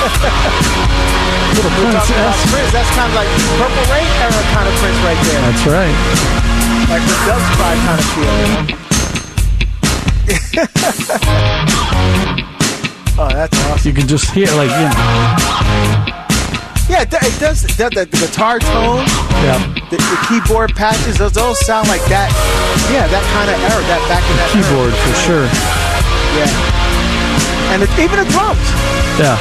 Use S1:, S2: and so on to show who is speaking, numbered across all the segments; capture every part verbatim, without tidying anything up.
S1: Little Prince S.
S2: Prince, that's kind of like Purple Rain era kind of Prince right there.
S1: That's right.
S2: Like the Doves Cry kind of feel, you know? Oh, that's awesome.
S1: You can just hear, like, you know.
S2: Yeah, it, it does. The, the, the guitar tone,
S1: yeah.
S2: the, the keyboard patches, those, those sound like that. Yeah, that kind of era, that back in that
S1: keyboard,
S2: era.
S1: for sure.
S2: Yeah. And it, even the drums.
S1: Yeah.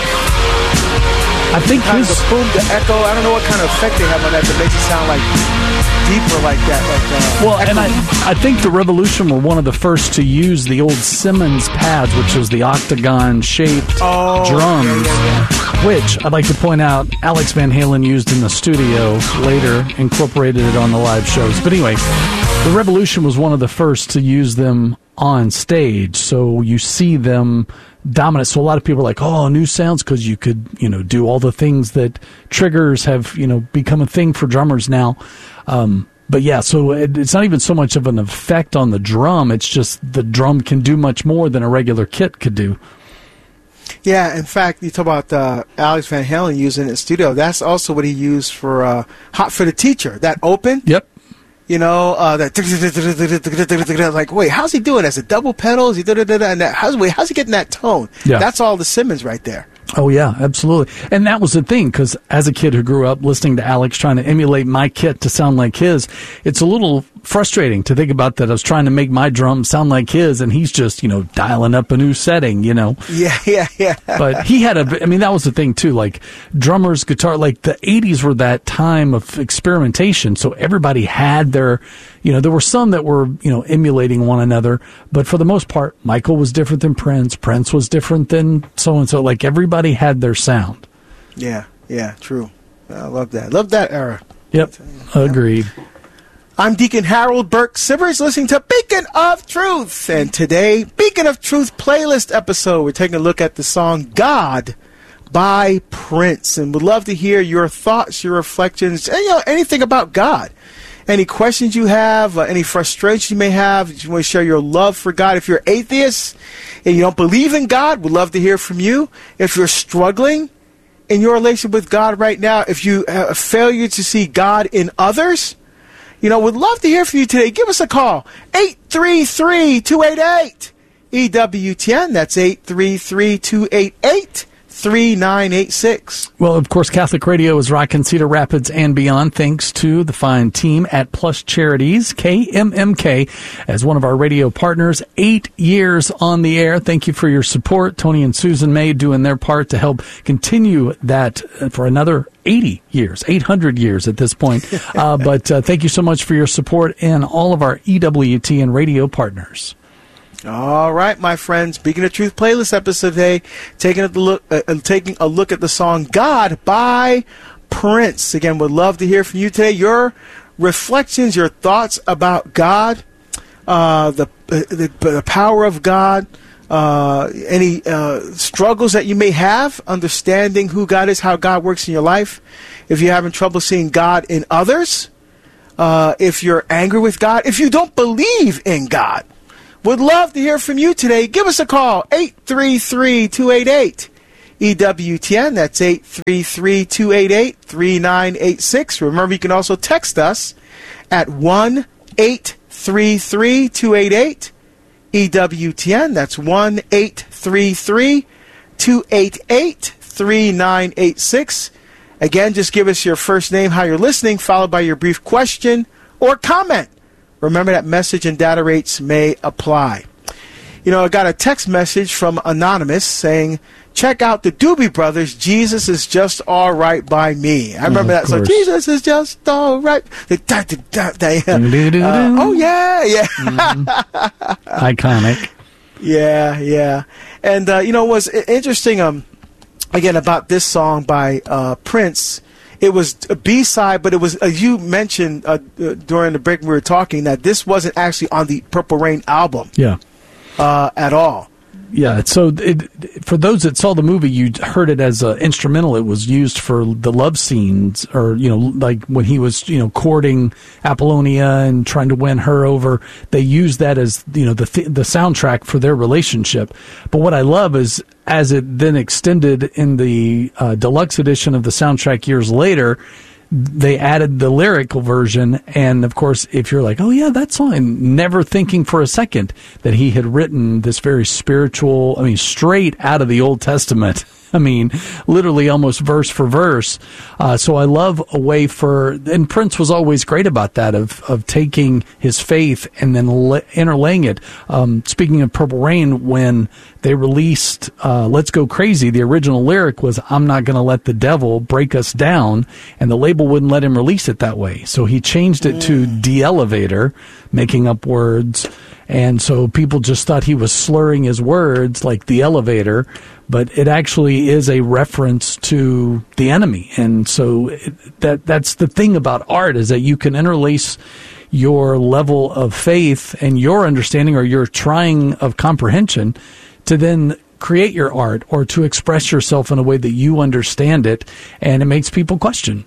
S1: I think
S2: kind
S1: his...
S2: of the boom, the echo. I don't know what kind of effect they have on that that makes it sound like deeper like that. Like uh,
S1: well,
S2: echo.
S1: and I, I think the Revolution were one of the first to use the old Simmons pads, which was the octagon-shaped
S2: oh,
S1: drums,
S2: yeah, yeah, yeah.
S1: which I'd like to point out Alex Van Halen used in the studio later, incorporated it on the live shows. But anyway, the Revolution was one of the first to use them on stage, so you see them dominant. So a lot of people are like, oh, new sounds, because you could, you know, do all the things that triggers have, you know, become a thing for drummers now. Um, but yeah, so it, it's not even so much of an effect on the drum. It's just the drum can do much more than a regular kit could do.
S2: Yeah, in fact, you talk about uh, Alex Van Halen using it in the studio. That's also what he used for uh, Hot for the Teacher. That open.
S1: Yep.
S2: You know, uh, that like, wait, how's he doing? As a double pedal? Is he and that? How's wait, how's he getting that tone?
S1: Yeah.
S2: That's all the Simmons right there.
S1: Oh yeah, absolutely. And that was the thing, because as a kid who grew up listening to Alex trying to emulate my kit to sound like his, it's a little frustrating to think about that. I was trying to make my drum sound like his, and he's just, you know, dialing up a new setting, you know.
S2: Yeah, yeah, yeah.
S1: But he had a, I mean, that was the thing too, like drummers, guitar, like the eighties were that time of experimentation, so everybody had their, you know, there were some that were, you know, emulating one another, but for the most part, Michael was different than Prince, Prince was different than so-and-so, like everybody had their sound.
S2: Yeah, yeah, true. I love that. Love that era.
S1: Yep, agreed.
S2: I'm Deacon Harold Burke Sivers, listening to Beacon of Truth. And today, Beacon of Truth playlist episode, we're taking a look at the song God by Prince. And we'd love to hear your thoughts, your reflections, and, you know, anything about God. Any questions you have, uh, any frustration you may have, if you want to share your love for God. If you're atheist and you don't believe in God, we'd love to hear from you. If you're struggling in your relationship with God right now, if you have a failure to see God in others, you know, we'd love to hear from you today. Give us a call, eight three three, two eight eight, E W T N. That's eight three three, two eight eight, three nine eight six.
S1: Well, of course, Catholic Radio is rocking Cedar Rapids and beyond, thanks to the fine team at Plus Charities, K M M K, as one of our radio partners. Eight years on the air. Thank you for your support. Tony and Susan May doing their part to help continue that for another eighty years, eight hundred years at this point. Uh, but uh, thank you so much for your support and all of our E W T N radio partners.
S2: All right, my friends. Speaking of Truth playlist episode today, taking a look, uh, taking a look at the song "God" by Prince. Again, would love to hear from you today. Your reflections, your thoughts about God, uh, the, uh, the the power of God, uh, any uh, struggles that you may have understanding who God is, how God works in your life. If you're having trouble seeing God in others, uh, if you're angry with God, if you don't believe in God. Would love to hear from you today. Give us a call, eight three three, two eight eight, E W T N. That's eight three three, two eight eight, three nine eight six. Remember, you can also text us at one eight three three, two eight eight, E W T N. That's one eight three three, two eight eight, three nine eight six. Again, just give us your first name, how you're listening, followed by your brief question or comment. Remember that message and data rates may apply. You know, I got a text message from Anonymous saying, check out the Doobie Brothers, Jesus is Just All Right by Me. I remember
S1: oh,
S2: that song, Jesus is Just All Right. Uh, oh, yeah, yeah.
S1: Mm-hmm. Iconic.
S2: Yeah, yeah. And, uh, you know, what's interesting, um, again, about this song by uh, Prince, it was a B-side, but it was, as you mentioned uh, uh, during the break when we were talking, that this wasn't actually on the Purple Rain album
S1: yeah.
S2: uh, at all.
S1: Yeah, so it, for those that saw the movie, you heard it as an instrumental. It was used for the love scenes, or, you know, like when he was, you know, courting Apollonia and trying to win her over. They used that as, you know, the th- the soundtrack for their relationship. But what I love is as it then extended in the uh, deluxe edition of the soundtrack years later, they added the lyrical version. And of course, if you're like, oh yeah, that song, never thinking for a second that he had written this very spiritual, I mean, straight out of the Old Testament. I mean, literally almost verse for verse. Uh, so I love a way for, and Prince was always great about that, of, of taking his faith and then le- interlaying it. Um, speaking of Purple Rain, when they released uh, Let's Go Crazy, the original lyric was, I'm not going to let the devil break us down, and the label wouldn't let him release it that way. So he changed it mm. to De-Elevator, making up words. And so people just thought he was slurring his words like the elevator, but it actually is a reference to the enemy. And so it, that that's the thing about art, is that you can interlace your level of faith and your understanding or your trying of comprehension to then create your art or to express yourself in a way that you understand it, and it makes people question.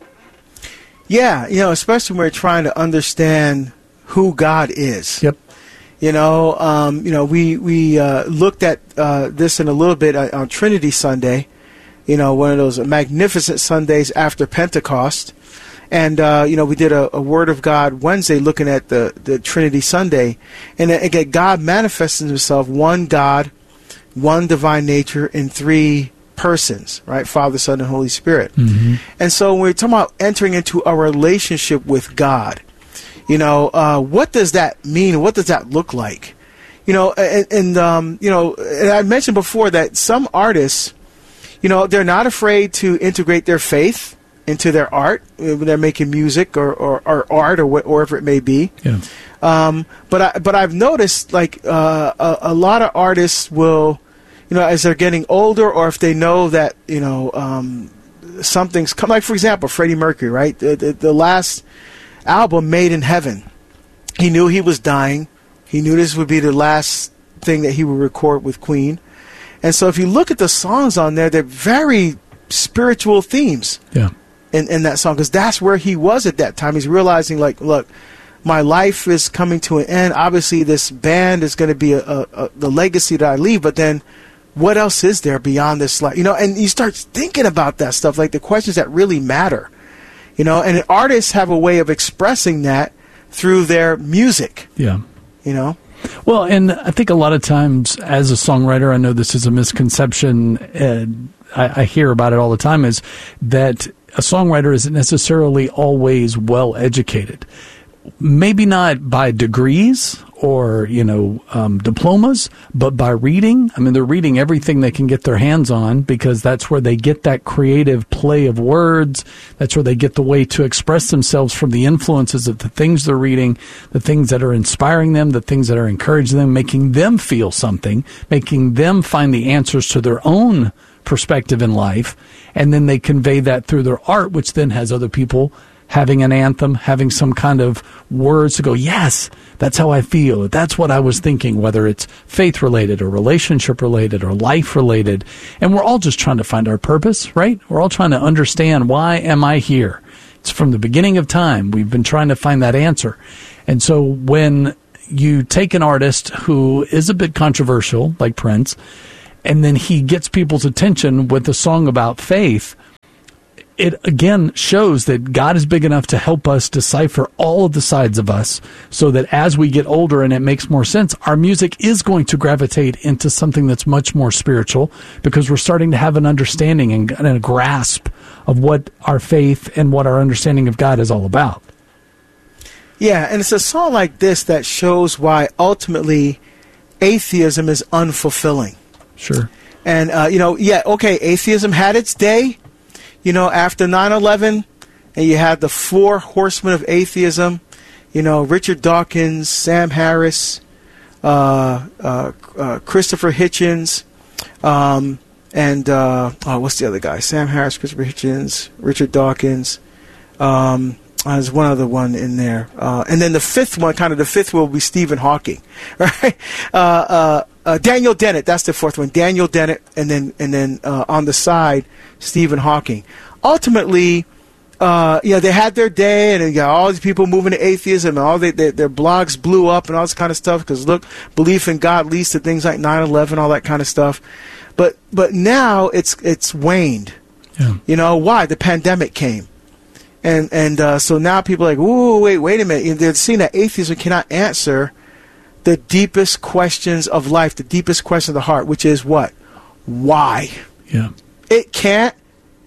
S2: Yeah, you know, especially when we're trying to understand who God is.
S1: Yep.
S2: You know, um, you know, we we uh, looked at uh, this in a little bit on Trinity Sunday. You know, one of those magnificent Sundays after Pentecost, and uh, you know, we did a, a Word of God Wednesday, looking at the the Trinity Sunday, and again, God manifests Himself, one God, one divine nature, in three persons, right? Father, Son, and Holy Spirit. Mm-hmm. And so, when we're talking about entering into a relationship with God, you know, uh, what does that mean? What does that look like? You know, and, and um, you know, and I mentioned before that some artists, you know, they're not afraid to integrate their faith into their art when they're making music or, or, or art or wh- wherever it may be.
S1: Yeah.
S2: Um, but I, but I've noticed like uh, a, a lot of artists will, you know, as they're getting older, or if they know that, you know, um, something's come. Like for example, Freddie Mercury, right? The, the, the last album, Made in Heaven, he knew he was dying. He knew this would be the last thing that he would record with Queen. And so if you look at the songs on there, they're very spiritual themes.
S1: Yeah.
S2: in, in that song, because that's where he was at that time. He's realizing, like, look, my life is coming to an end. Obviously, this band is going to be a, a, a, the legacy that I leave, but then what else is there beyond this life? You know, and you start thinking about that stuff, like the questions that really matter. You know, and artists have a way of expressing that through their music.
S1: Yeah.
S2: You know?
S1: Well, and I think a lot of times as a songwriter, I know this is a misconception, and I, I hear about it all the time, is that a songwriter isn't necessarily always well educated. Maybe not by degrees or, you know, um, diplomas, but by reading. I mean, they're reading everything they can get their hands on, because that's where they get that creative play of words. That's where they get the way to express themselves from the influences of the things they're reading, the things that are inspiring them, the things that are encouraging them, making them feel something, making them find the answers to their own perspective in life. And then they convey that through their art, which then has other people having an anthem, having some kind of words to go, yes, that's how I feel. That's what I was thinking, whether it's faith-related or relationship-related or life-related. And we're all just trying to find our purpose, right? We're all trying to understand, why am I here? It's from the beginning of time. We've been trying to find that answer. And so when you take an artist who is a bit controversial, like Prince, and then he gets people's attention with a song about faith, it again shows that God is big enough to help us decipher all of the sides of us, so that as we get older and it makes more sense, our music is going to gravitate into something that's much more spiritual, because we're starting to have an understanding and, and a grasp of what our faith and what our understanding of God is all about.
S2: Yeah, and it's a song like this that shows why ultimately atheism is unfulfilling.
S1: Sure.
S2: And, uh, you know, yeah, okay, atheism had its day. You know, after nine eleven, and you had the four horsemen of atheism, you know, Richard Dawkins, Sam Harris, uh, uh, uh, Christopher Hitchens, um, and, uh, oh, what's the other guy? Sam Harris, Christopher Hitchens, Richard Dawkins. Um, there's one other one in there. Uh, and then the fifth one, kind of the fifth will be Stephen Hawking, right? Uh, uh, Uh, Daniel Dennett, that's the fourth one. Daniel Dennett, and then and then uh, on the side, Stephen Hawking. Ultimately, uh, you know, they had their day, and you got all these people moving to atheism, and all they, they, their blogs blew up, and all this kind of stuff. Because look, belief in God leads to things like nine eleven, all that kind of stuff. But but now it's it's waned.
S1: Yeah.
S2: You know why? The pandemic came, and and uh, so now people are like, ooh, wait, wait a minute. They're seeing that atheism cannot answer the deepest questions of life, the deepest question of the heart, which is what? Why?
S1: Yeah.
S2: It can't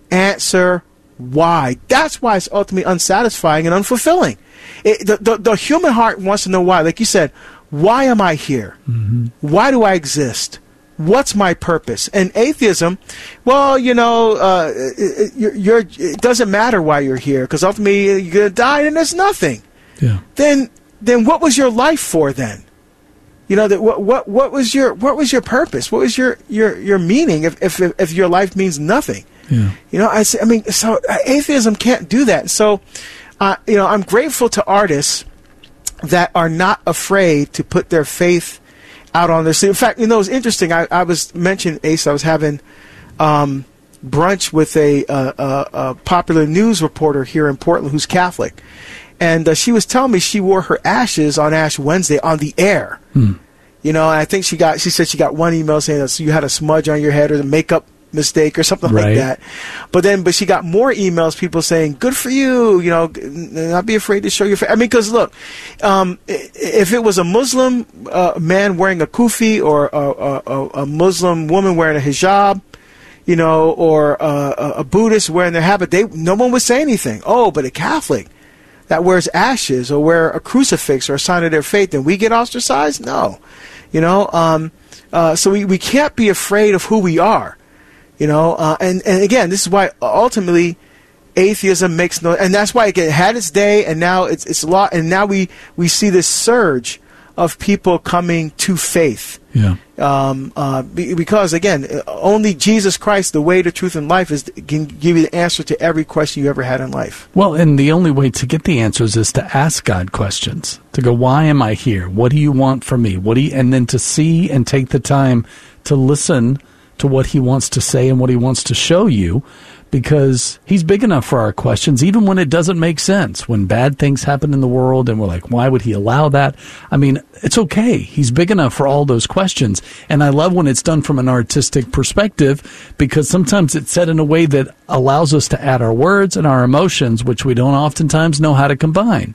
S2: answer why. That's why it's ultimately unsatisfying and unfulfilling. It, the, the the human heart wants to know why. Like you said, why am I here?
S1: Mm-hmm.
S2: Why do I exist? What's my purpose? And atheism, well, you know, uh, it, you're, you're, it doesn't matter why you're here, because ultimately you're going to die and there's nothing.
S1: Yeah.
S2: Then, then what was your life for then? You know, that what what what was your what was your purpose? What was your your, your meaning if, if if your life means nothing?
S1: Yeah.
S2: You know, I say, I mean, so atheism can't do that. So, uh, you know, I'm grateful to artists that are not afraid to put their faith out on this. In fact, you know, it's interesting. I, I was mentioned, Ace, I was having um, brunch with a, uh, a, a popular news reporter here in Portland who's Catholic. And uh, she was telling me she wore her ashes on Ash Wednesday on the air.
S1: Hmm.
S2: You know, and I think she got, she said she got one email saying that you had a smudge on your head or the makeup mistake or something
S1: right.
S2: like that. But then, but she got more emails, people saying, good for you, you know, not be afraid to show your face. I mean, because look, um, if it was a Muslim uh, man wearing a kufi or a, a, a Muslim woman wearing a hijab, you know, or uh, a Buddhist wearing their habit, they no one would say anything. Oh, but a Catholic that wears ashes or wear a crucifix or a sign of their faith, then we get ostracized? No. You know, um, uh, so we, we can't be afraid of who we are. You know, uh, and, and again, this is why ultimately atheism makes no, and that's why it had its day, and now it's it's a lot, and now we, we see this surge of people coming to faith.
S1: Yeah.
S2: Um, uh, be, because again, only Jesus Christ, the way, the truth, and life, is can give you the answer to every question you ever had in life.
S1: Well, and the only way to get the answers is to ask God questions. To go, why am I here? What do you want from me? What do you, and then to see and take the time to listen to what he wants to say and what he wants to show you, because he's big enough for our questions, even when it doesn't make sense, when bad things happen in the world and we're like, why would he allow that? I mean, it's okay. He's big enough for all those questions. And I love when it's done from an artistic perspective, because sometimes it's said in a way that allows us to add our words and our emotions, which we don't oftentimes know how to combine.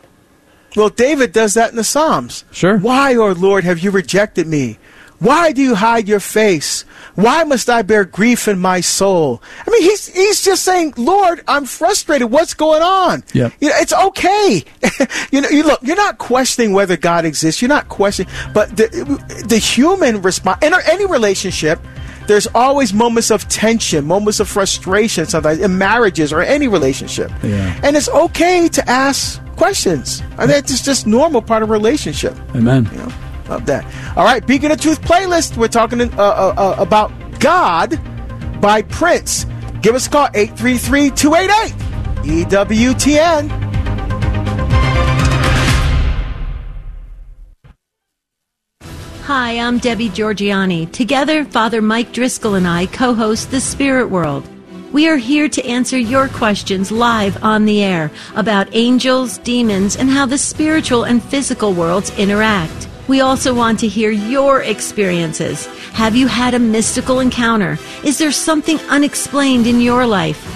S2: Well, David does that in the Psalms.
S1: Sure.
S2: Why, O Lord, have you rejected me? Why do you hide your face? Why must I bear grief in my soul? I mean, he's he's just saying, Lord, I'm frustrated. What's going on?
S1: Yep.
S2: You know, it's okay. you know, you look, you're not questioning whether God exists. You're not questioning, but the the human response in any relationship, there's always moments of tension, moments of frustration, sometimes in marriages or any relationship. Yeah. And it's okay to ask questions. I mean, it's just normal part of a relationship.
S1: Amen.
S2: You know? Of that. All right, Beacon of Truth playlist. We're talking uh, uh, uh, about God by Prince. Give us a call, eight three three, two eight eight, E W T N.
S3: Hi, I'm Debbie Georgiani. Together, Father Mike Driscoll and I co-host The Spirit World. We are here to answer your questions live on the air about angels, demons, and how the spiritual and physical worlds interact. We also want to hear your experiences. Have you had a mystical encounter? Is there something unexplained in your life?